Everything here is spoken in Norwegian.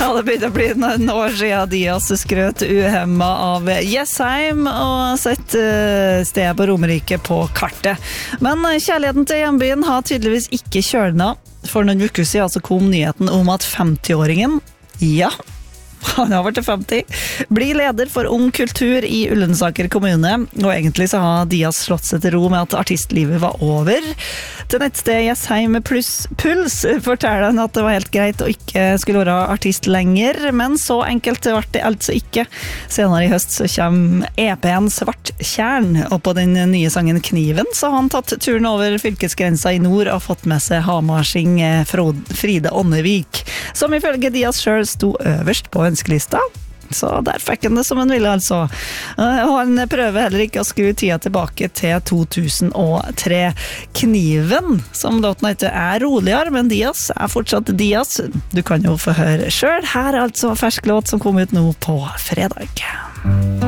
Ja, det begynner å bli noen år siden Dias skrøt uhemma av Jessheim og sett stedet på Romerike på kartet. Men kjærligheten til hjembyen har tydeligvis ikke kjølnet. For noen uker siden så kom nyheten om at 50-åringen, ja, han har vært 50, blir leder for Ung Kultur i Ullensaker kommune, og egentlig så har Dias slått seg til ro med at artistlivet var over. Til nettsted Jessheim pluss puls forteller han at det var helt greit å ikke skulle være artist lenger, men så enkelt ble det altså ikke. Senere i høst så kommer EP-en Svart Tjern, og på den nye sangen Kniven så har han tatt turen over fylkesgrensa i nord og fått med seg Hamarsing Fride Ånnevik, som ifølge Dias selv sto øverst på ønskelista. Så der fikk han det som han ville, altså. Og han prøver heller ikke å skru tida tilbake til 2003. Kniven, som låten heter, roligere, men Dias fortsatt Dias. Du kan jo få høre selv. Her altså fersk låt som kom ut nå på fredag.